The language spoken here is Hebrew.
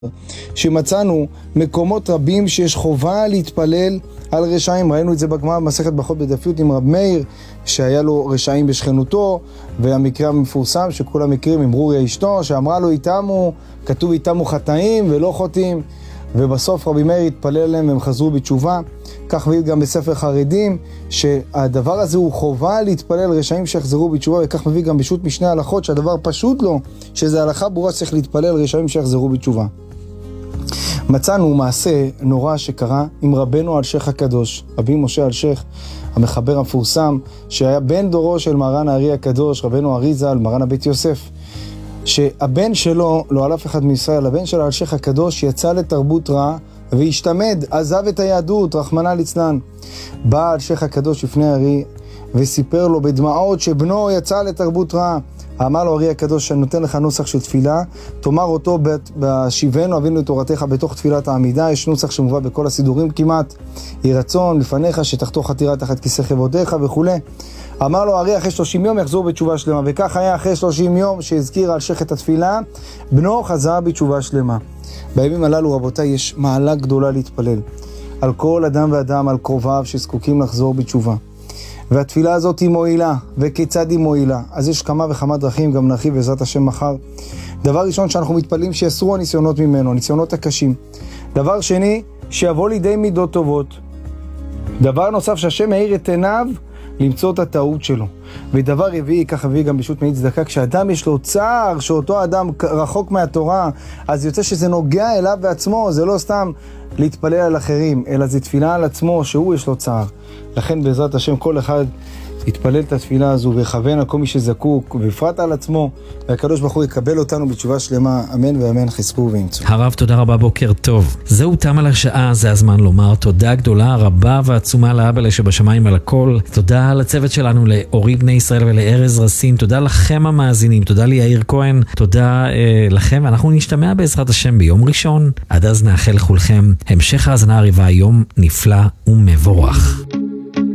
שמצאנו מקומות רבים שיש חובה להתפלל על רשעים. ראינו את זה בגמרא במסכת ברכות בדף י' עם רב מאיר, שהיה לו רשעים בשכנותו, והמקרה המפורסם שכולם מכירים עם ברוריה אשתו, שאמרה לו איתמו, כתוב איתמו חטאים ולא חוטאים, ובסוף רבי מאיר התפלל עליהם והם חזרו בתשובה. כך מביא גם בספר חרדים שהדבר הזה הוא חובה להתפלל רשעים שיחזרו בתשובה, וכך מביא גם בשו"ת משנה הלכות שהדבר פשוט לו, שזה הלכה ברורה שצריך להתפלל רשעים שיחזרו בתשובה. מצאנו מעשה נורא שקרה עם רבנו אלשיך הקדוש, רבי משה אלשיך, המחבר המפורסם, שהיה בן דורו של מרן הארי הקדוש, רבנו ארי ז"ל, מרן הבית יוסף, שהבן שלו, לא על אף אחד מישראל, הבן של אלשיך הקדוש יצא לתרבות רעה והשתמד, עזב את היהדות, רחמנא ליצלן. בא אלשיך הקדוש לפני הארי וסיפר לו בדמעות שבנו יצא לתרבות רעה. אמר לו הארי הקדוש, שאני נותן לך נוסח של תפילה, תאמר אותו בשיבנו אבינו את תורתך בתוך תפילת העמידה. יש נוסח שמובא בכל הסידורים כמעט, יהי רצון לפניך שתחתוך חתירה תחת כיסא כבודיך וכו'. אמר לו הארי, אחרי 30 יום יחזור בתשובה שלמה, וכך היה אחרי 30 יום שהזכיר אלשיך את התפילה, בנו חזר בתשובה שלמה. בימים הללו רבותיי יש מעלה גדולה להתפלל על כל אדם ואדם, על קרוביו שזקוקים לחזור בתשובה, והתפילה הזאת היא מועילה. וכיצד היא מועילה? אז יש כמה וכמה דרכים, גם נרחיב בעזרת השם מחר. דבר ראשון, שאנחנו מתפללים שיסרו הניסיונות ממנו, הניסיונות הקשים. דבר שני, שיבוא לידי מידות טובות. דבר נוסף, שהשם מאיר את עיניו למצוא את הטעות שלו. ודבר רביעי, כך הביא גם בשו"ת מעיל צדקה, כשאדם יש לו צער, שאותו אדם רחוק מהתורה, אז יוצא שזה נוגע אליו בעצמו, זה לא סתם להתפלל על אחרים, אלא זה תפילה על עצמו, שהוא יש לו צער. לכן בעזרת השם כל אחד יתפלל את התפילה הזו ויכוון על כל מי שזקוק, ובפרט על עצמו, והקדוש ברוך הוא יקבל אותנו בתשובה שלמה, אמן ואמן, חזקו ואמצו. הרב, תודה רבה, בוקר טוב. זהו תם על השעה, זה הזמן לומר תודה גדולה, רבה ועצומה לאבא שבשמיים על הכל. תודה לצוות שלנו, לאורי בני ישראל ולארז רסין, תודה לכם המאזינים, תודה ליאיר כהן, תודה לכם, ואנחנו נשתמע בעזרת השם ביום ראשון. עד אז נאחל לכולכם המשך האזנה עריבה, יום נפלא ומבורך.